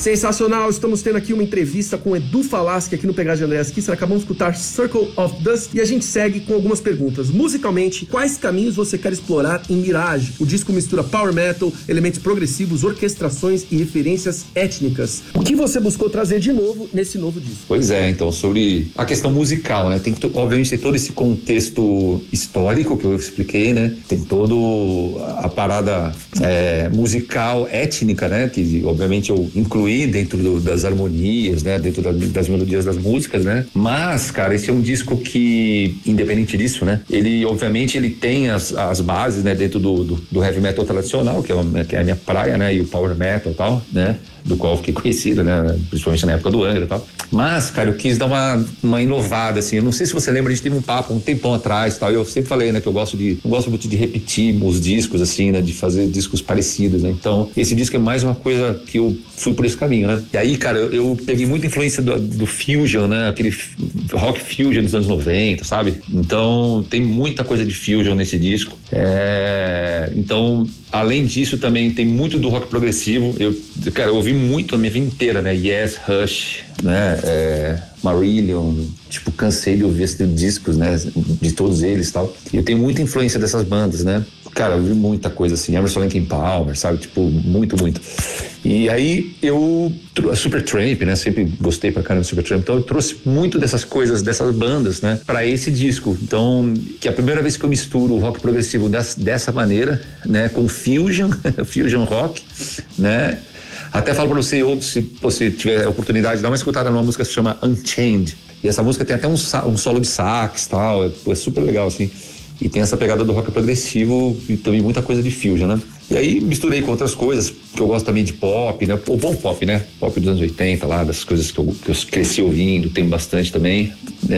Sensacional, estamos tendo aqui uma entrevista com Edu Falaschi aqui no Pegadinha Andréas Kisser. Acabamos de escutar Circle of Dust e a gente segue com algumas perguntas. Musicalmente, quais caminhos você quer explorar em Mirage? O disco mistura power metal, elementos progressivos, orquestrações e referências étnicas. O que você buscou trazer de novo nesse novo disco? Pois é, então, sobre a questão musical, né? Tem que, obviamente, ter todo esse contexto histórico que eu expliquei, né? Tem todo a parada musical, étnica, né? Que, obviamente, eu incluí dentro das harmonias, né? Dentro das melodias das músicas, né? Mas, cara, esse é um disco que, independente disso, né? Ele, obviamente, ele tem as bases, né? Dentro do heavy metal tradicional, que é a minha praia, né? E o power metal e tal, né? Do qual eu fiquei conhecido, né? Principalmente na época do Angra e tal. Mas, cara, eu quis dar uma inovada, assim. Eu não sei se você lembra, a gente teve um papo um tempão atrás e tal. Eu sempre falei, né? Que eu gosto muito de repetir os discos, assim, né? De fazer discos parecidos, né? Então, esse disco é mais uma coisa que eu fui por esse caminho, né? E aí, cara, eu peguei muita influência do Fusion, né? Aquele rock Fusion dos anos 90, sabe? Então, tem muita coisa de Fusion nesse disco. Então, além disso, também tem muito do rock progressivo. Eu ouvi muito a minha vida inteira, né? Yes, Rush, né? Marillion, tipo, cansei de ouvir esses discos, né? De todos eles e tal. E eu tenho muita influência dessas bandas, né? Cara, eu vi muita coisa assim, Emerson Lake and Palmer, sabe? Tipo, muito. E aí Supertramp, né? Sempre gostei pra caramba do Supertramp. Então eu trouxe muito dessas coisas, dessas bandas, né? Pra esse disco. Então, que é a primeira vez que eu misturo o rock progressivo dessa maneira, né? Com Fusion rock, né? Até falo pra você, ou se você tiver a oportunidade, dá uma escutada numa música que se chama Unchained. E essa música tem até um solo de sax e tal, é super legal, assim. E tem essa pegada do rock progressivo e também muita coisa de Fusion, né? E aí misturei com outras coisas, que eu gosto também de pop, né? O bom pop, né? Pop dos anos 80 lá, das coisas que eu cresci ouvindo, tem bastante também.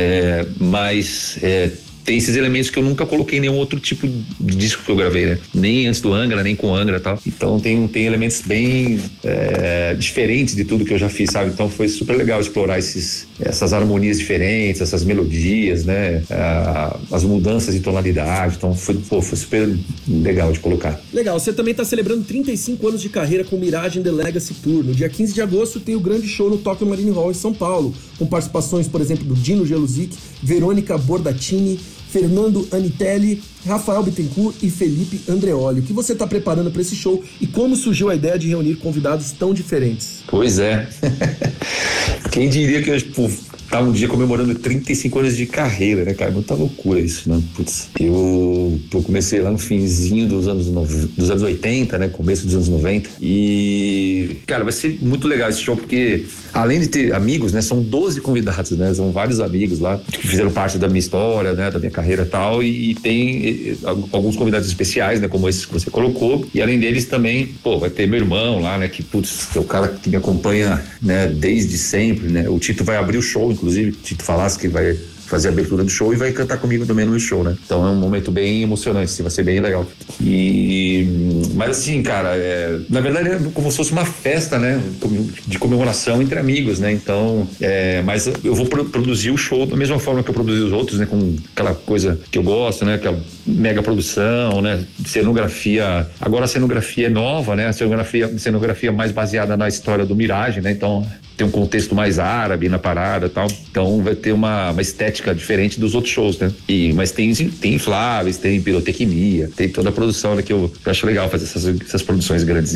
Mas tem esses elementos que eu nunca coloquei em nenhum outro tipo de disco que eu gravei, né? Nem antes do Angra, nem com Angra e tal. Então tem elementos bem diferentes de tudo que eu já fiz, sabe? Então foi super legal explorar essas harmonias diferentes, essas melodias, né? As mudanças de tonalidade. Então foi super legal de colocar. Legal, você também está celebrando 35 anos de carreira com Mirage and the Legacy Tour. No dia 15 de agosto tem o grande show no Tokyo Marine Hall em São Paulo, com participações, por exemplo, do Dino Geluzik, Verônica Bordatini, Fernando Anitelli, Rafael Bittencourt e Felipe Andreoli. O que você está preparando para esse show e como surgiu a ideia de reunir convidados tão diferentes? Pois é. Quem diria que eu tá um dia comemorando 35 anos de carreira, né, cara? Muita loucura isso, né? Putz, eu comecei lá no finzinho dos anos 80, né? Começo dos anos 90. E, cara, vai ser muito legal esse show, porque além de ter amigos, né? São 12 convidados, né? São vários amigos lá que fizeram parte da minha história, né? Da minha carreira e tal. E tem alguns convidados especiais, né? Como esses que você colocou. E além deles também, vai ter meu irmão lá, né? Que, putz, é o cara que me acompanha, né? Desde sempre, né? O Tito vai abrir o show, inclusive, Tito Falaschi, que vai fazer a abertura do show e vai cantar comigo também no show, né? Então é um momento bem emocionante, assim, vai ser bem legal. Mas assim, cara, na verdade é como se fosse uma festa, né? De comemoração entre amigos, né? Então, mas eu vou produzir o show da mesma forma que eu produzi os outros, né? Com aquela coisa que eu gosto, né? Aquela mega produção, né? Cenografia. Agora a cenografia é nova, né? A cenografia mais baseada na história do Mirage, né? Então tem um contexto mais árabe na parada e tal. Então vai ter uma estética diferente dos outros shows, né? Mas tem infláveis, tem pirotecnia, tem toda a produção, né? Que eu acho legal fazer essas produções grandes.